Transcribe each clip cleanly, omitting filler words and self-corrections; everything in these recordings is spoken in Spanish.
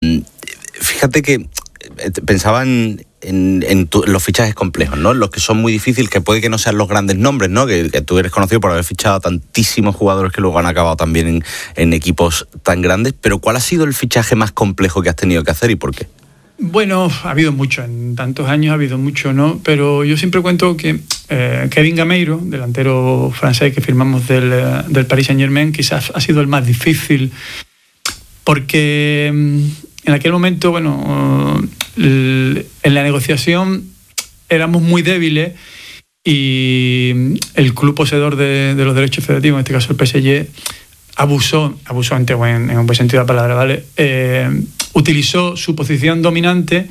Fíjate que pensaba en los fichajes complejos, ¿no? Los que son muy difíciles, que puede que no sean los grandes nombres, ¿no? Que tú eres conocido por haber fichado a tantísimos jugadores que luego han acabado también en equipos tan grandes, pero ¿cuál ha sido el fichaje más complejo que has tenido que hacer y por qué? Bueno, ha habido mucho, en tantos años ha habido mucho, ¿no? Pero yo siempre cuento que Kevin Gameiro, delantero francés que firmamos del Paris Saint-Germain, quizás ha sido el más difícil, porque en aquel momento, bueno, en la negociación éramos muy débiles y el club poseedor de los derechos federativos, en este caso el PSG, abusó en un buen sentido de la palabra, ¿vale? Utilizó su posición dominante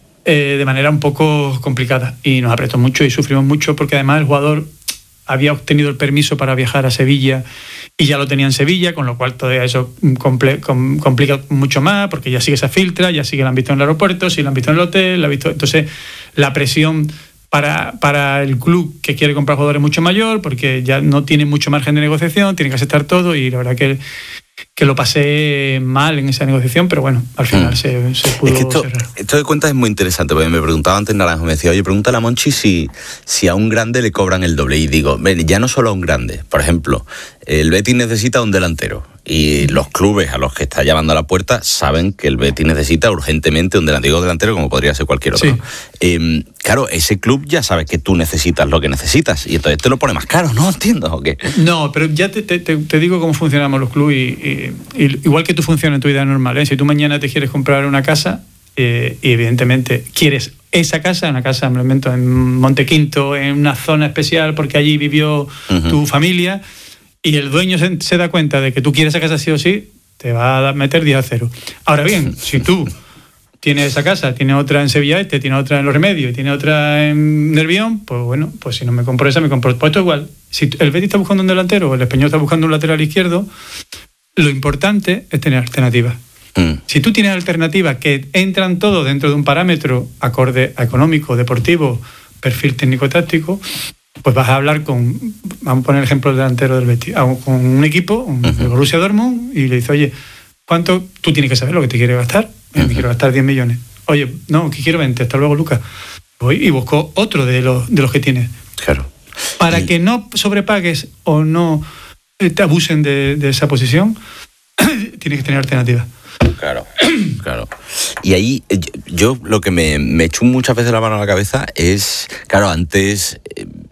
de manera un poco complicada y nos apretó mucho y sufrimos mucho porque además el jugador había obtenido el permiso para viajar a Sevilla y ya lo tenía en Sevilla, con lo cual todavía eso complica mucho más porque ya sí que se filtra, ya sí que lo han visto en el aeropuerto, sí lo han visto en el hotel, entonces la presión para el club que quiere comprar jugadores es mucho mayor porque ya no tiene mucho margen de negociación, tiene que aceptar todo y la verdad que lo pasé mal en esa negociación, pero bueno, al final se pudo cerrar. Esto de cuentas es muy interesante, porque me preguntaba antes Naranjo, me decía, oye, pregúntale a Monchi si a un grande le cobran el doble. Y digo, ya no solo a un grande, por ejemplo, el Betis necesita un delantero y los clubes a los que está llamando a la puerta saben que el Betis necesita urgentemente un delantero como podría ser cualquier otro. Sí. Claro, ese club ya sabe que tú necesitas lo que necesitas y entonces te lo pone más caro, ¿no? ¿Entiendes o qué? No, pero ya te digo cómo funcionamos los clubes y igual que tú funcionas en tu vida normal, ¿eh? Si tú mañana te quieres comprar una casa y evidentemente quieres esa casa, una casa, me lo invento, en Montequinto, en una zona especial porque allí vivió tu familia, y el dueño se da cuenta de que tú quieres esa casa sí o sí, te va a meter 10-0. Ahora bien, si tú tienes esa casa, tienes otra en Sevilla Este, tienes otra en Los Remedios y tienes otra en Nervión, pues bueno, pues si no me compro esa, me compro... Pues esto igual, si el Betis está buscando un delantero o el Español está buscando un lateral izquierdo, lo importante es tener alternativas. Si tú tienes alternativas que entran todos dentro de un parámetro acorde a económico, deportivo, perfil técnico-táctico, pues vas a hablar vamos a poner el ejemplo del delantero del Betis, con un equipo, el Borussia Dortmund, y le dice, oye, ¿cuánto? Tú tienes que saber lo que te quieres gastar. Me quiero gastar 10 millones. Oye, no, que quiero 20, hasta luego, Lucas. Voy y busco otro de los que tienes. Claro. Para que no sobrepagues o no te abusen de esa posición, tienes que tener alternativas. Claro. Y ahí yo lo que me echó muchas veces la mano a la cabeza es, claro, antes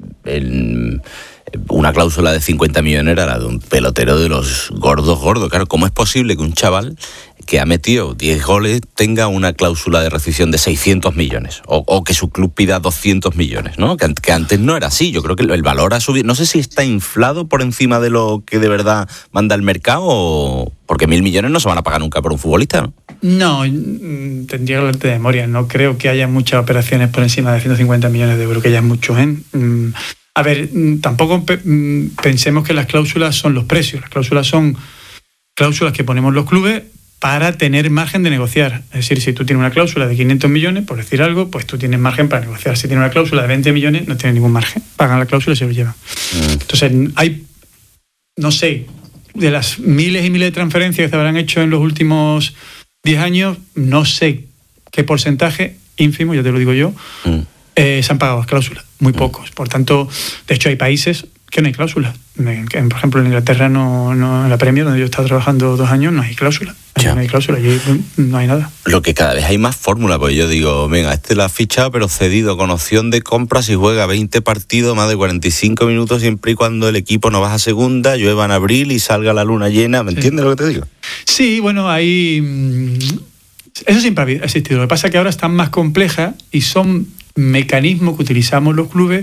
una cláusula de 50 millones era la de un pelotero de los gordos. Claro, ¿cómo es posible que un chaval que ha metido 10 goles tenga una cláusula de rescisión de 600 millones o que su club pida 200 millones, ¿no? Que antes no era así. Yo creo que el valor ha subido. No sé si está inflado por encima de lo que de verdad manda el mercado, porque 1.000 millones no se van a pagar nunca por un futbolista, ¿no? No, tendría que hablarte de memoria. No creo que haya muchas operaciones por encima de 150 millones de euros, que ya es mucho, ¿eh? A ver, tampoco pensemos que las cláusulas son los precios. Las cláusulas son cláusulas que ponemos los clubes para tener margen de negociar. Es decir, si tú tienes una cláusula de 500 millones, por decir algo, pues tú tienes margen para negociar. Si tienes una cláusula de 20 millones, no tienes ningún margen. Pagan la cláusula y se lo llevan. Entonces, hay, no sé, de las miles y miles de transferencias que se habrán hecho en los últimos 10 años, no sé qué porcentaje, ínfimo, ya te lo digo yo, se han pagado las cláusulas. Muy pocos. Por tanto, de hecho, hay países que no hay cláusulas. Por ejemplo, en Inglaterra, en la Premier, donde yo he estado trabajando 2 años, no hay cláusula. No hay cláusula, allí no hay nada. Lo que cada vez hay más fórmula, porque yo digo, venga, la ha fichado, pero cedido, con opción de compra si juega 20 partidos, más de 45 minutos, siempre y cuando el equipo no baja a segunda, llueva en abril y salga la luna llena. ¿Me entiendes lo que te digo? Sí, bueno, ahí... Eso siempre ha existido. Lo que pasa es que ahora están más complejas y son mecanismos que utilizamos los clubes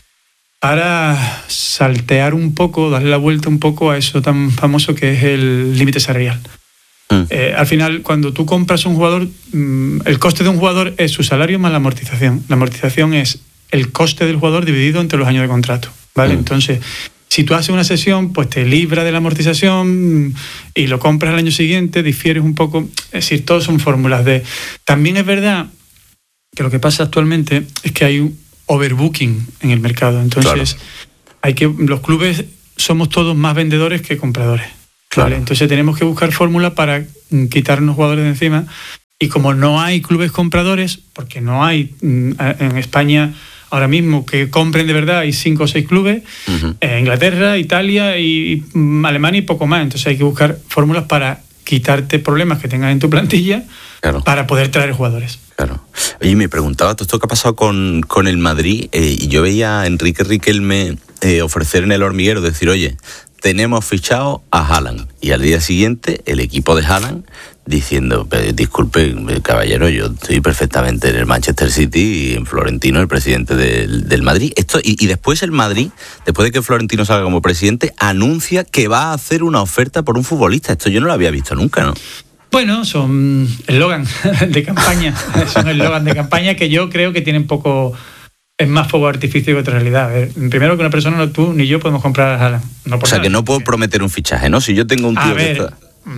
para saltear un poco, darle la vuelta un poco a eso tan famoso que es el límite salarial. Al final, cuando tú compras un jugador, el coste de un jugador es su salario más la amortización. La amortización es el coste del jugador dividido entre los años de contrato, ¿vale? Entonces, si tú haces una cesión, pues te libra de la amortización y lo compras al año siguiente, difieres un poco. Es decir, todos son fórmulas de... También es verdad que lo que pasa actualmente es que hay un overbooking en el mercado. Entonces, los clubes somos todos más vendedores que compradores. Claro. ¿Vale? Entonces tenemos que buscar fórmulas para quitarnos jugadores de encima Y como no hay clubes compradores, porque no hay en España ahora mismo que compren de verdad, hay 5 o 6 clubes, Inglaterra, Italia y Alemania y poco más. Entonces hay que buscar fórmulas para quitarte problemas que tengas en tu plantilla, claro, para poder traer jugadores. Claro. Oye, me preguntaba todo esto que ha pasado con el Madrid, y yo veía a Enrique Riquelme ofrecer en El Hormiguero, decir, oye, tenemos fichado a Haaland. Y al día siguiente, el equipo de Haaland diciendo, disculpe, caballero, yo estoy perfectamente en el Manchester City y en Florentino, el presidente del Madrid. Esto y después el Madrid, después de que Florentino salga como presidente, anuncia que va a hacer una oferta por un futbolista. Esto yo no lo había visto nunca, ¿no? Bueno, son eslogan de campaña. Son eslogan de campaña que yo creo que tienen poco... Es más fuego artificio que otra realidad. A ver, primero que una persona, no tú ni yo, podemos comprar a Haaland. No, o sea, que no puedo prometer un fichaje, ¿no? Si yo tengo un tío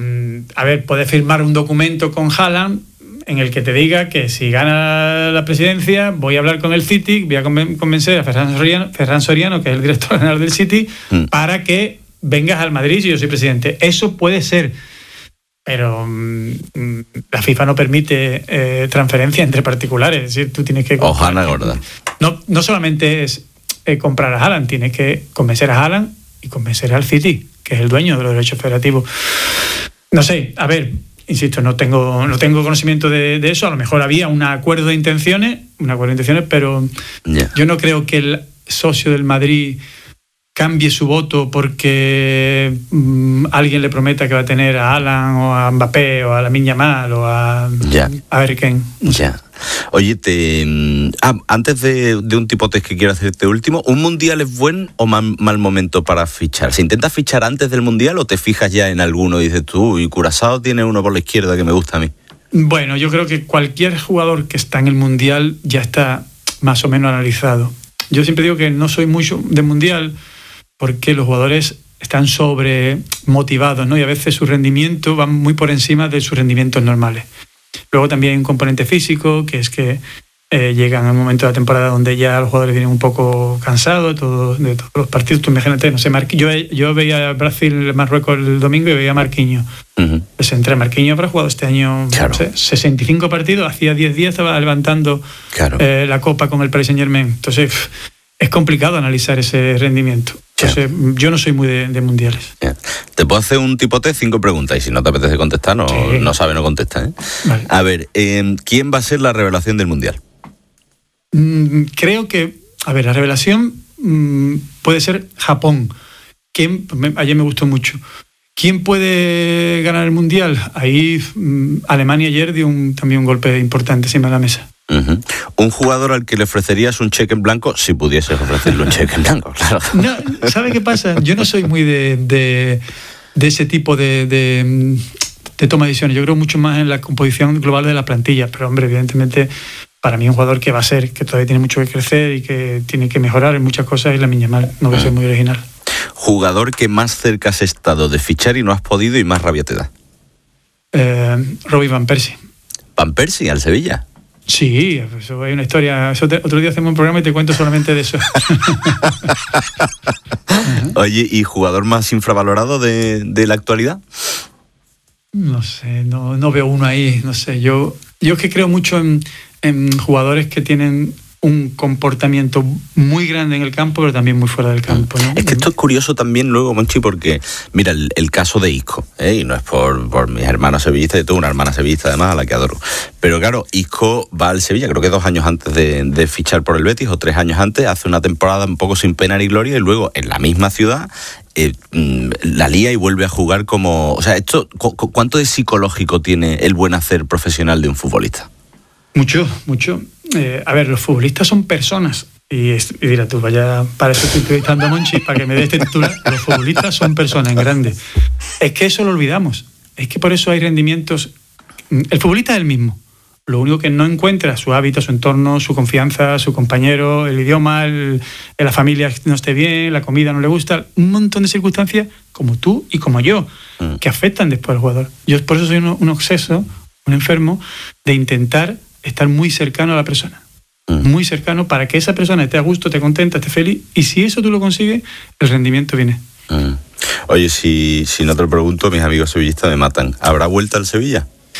a ver, puedes firmar un documento con Haaland en el que te diga que si gana la presidencia voy a hablar con el City, voy a convencer a Ferran Soriano, que es el director general del City, para que vengas al Madrid si yo soy presidente. Eso puede ser, pero la FIFA no permite transferencia entre particulares. Es decir, tú tienes que... Ojalá, gorda. No solamente es comprar a Haaland, tienes que convencer a Haaland y convencer al City, que es el dueño de los derechos federativos. No sé, a ver, insisto, no tengo conocimiento de eso. A lo mejor había un acuerdo de intenciones, pero yo no creo que el socio del Madrid cambie su voto porque alguien le prometa que va a tener a Haaland o a Mbappé o a Lamine Yamal o a Harry Kane. No sé. Oye, antes de un tipo test que quiero hacerte último, ¿un mundial es buen o mal momento para fichar? ¿Se intenta fichar antes del mundial o te fijas ya en alguno y dices tú, y Curazao tiene uno por la izquierda que me gusta a mí? Bueno, yo creo que cualquier jugador que está en el mundial ya está más o menos analizado. Yo siempre digo que no soy mucho de mundial porque los jugadores están sobremotivados, ¿no? Y a veces su rendimiento va muy por encima de sus rendimientos normales. Luego también hay un componente físico, que es que llegan a un momento de la temporada donde ya los jugadores vienen un poco cansados de todos los partidos. Tú imagínate, no sé, yo veía Brasil-Marruecos el domingo y veía a Marquinhos. Pues entre Marquinhos habrá jugado este año, claro, no sé, 65 partidos, hacía 10 días estaba levantando la copa con el Paris Saint-Germain. Entonces es complicado analizar ese rendimiento. Entonces, yo no soy muy de mundiales. Te puedo hacer un tipo test, 5 preguntas, y si no te apetece contestar, no sabe, no contesta, ¿eh? Vale. A ver, ¿quién va a ser la revelación del mundial? Creo que, la revelación puede ser Japón. Ayer me gustó mucho. ¿Quién puede ganar el mundial? Ahí Alemania ayer dio también un golpe importante encima de la mesa. Un jugador al que le ofrecerías un cheque en blanco si pudieses ofrecerle un cheque en blanco, claro. No, ¿sabe qué pasa? Yo no soy muy de ese tipo de toma de decisiones. Yo creo mucho más en la composición global de la plantilla, pero hombre, evidentemente para mí un jugador que todavía tiene mucho que crecer y que tiene que mejorar en muchas cosas es Lamine Yamal. No voy a ser muy original. Jugador que más cerca has estado de fichar y no has podido y más rabia te da. Robin Van Persie. ¿Van Persie al Sevilla? Sí, eso hay una historia. Otro día hacemos un programa y te cuento solamente de eso. Oye, ¿y jugador más infravalorado de la actualidad? No sé, no veo uno ahí, no sé. Yo es que creo mucho en jugadores que tienen un comportamiento muy grande en el campo, pero también muy fuera del campo, ¿no? Es que esto es curioso también luego, Monchi, porque mira, el caso de Isco, y no es por mis hermanos sevillistas, yo tengo una hermana sevillista además a la que adoro, pero claro, Isco va al Sevilla, creo que 2 años antes de fichar por el Betis, o 3 años antes, hace una temporada un poco sin pena ni gloria, y luego en la misma ciudad la lía y vuelve a jugar como... O sea, esto, ¿cuánto de psicológico tiene el buen hacer profesional de un futbolista? Mucho. Los futbolistas son personas. Y dirás tú, vaya, para eso estoy entrevistando a Monchi, para que me dé este titular. Los futbolistas son personas en grande. Es que eso lo olvidamos. Es que por eso hay rendimientos... El futbolista es el mismo. Lo único que no encuentra su hábitat, su entorno, su confianza, su compañero, el idioma, la familia no esté bien, la comida no le gusta, un montón de circunstancias como tú y como yo, que afectan después al jugador. Yo por eso soy un obseso, un enfermo, de intentar estar muy cercano a la persona. Muy cercano para que esa persona esté a gusto, esté contenta, esté feliz, y si eso tú lo consigues, el rendimiento viene. Oye, si no te lo pregunto, mis amigos sevillistas me matan. ¿Habrá vuelta al Sevilla?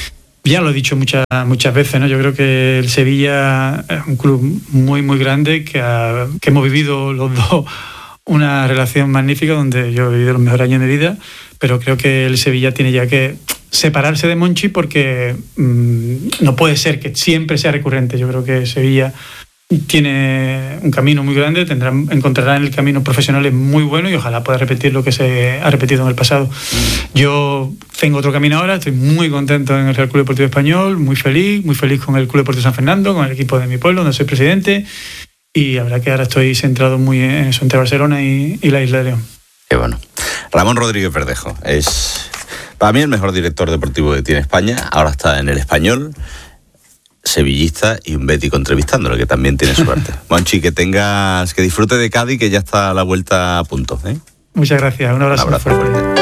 Ya lo he dicho muchas veces, ¿no? Yo creo que el Sevilla es un club muy, muy grande que hemos vivido los dos una relación magnífica donde yo he vivido los mejores años de mi vida, pero creo que el Sevilla tiene ya que separarse de Monchi porque no puede ser que siempre sea recurrente. Yo creo que Sevilla tiene un camino muy grande, encontrará en el camino profesionales muy buenos y ojalá pueda repetir lo que se ha repetido en el pasado. Yo tengo otro camino ahora, estoy muy contento en el Real Club Deportivo Español, muy feliz con el Club Deportivo San Fernando, con el equipo de mi pueblo, donde soy presidente, y la verdad que ahora estoy centrado muy en eso, entre Barcelona y la Isla de León. Qué bueno. Ramón Rodríguez Verdejo es, para mí, el mejor director deportivo que tiene España. Ahora está en el Español, sevillista y un bético entrevistándolo, que también tiene suerte. Monchi, que disfrute de Cádiz, que ya está a la vuelta a punto, ¿eh? Muchas gracias, un abrazo fuerte.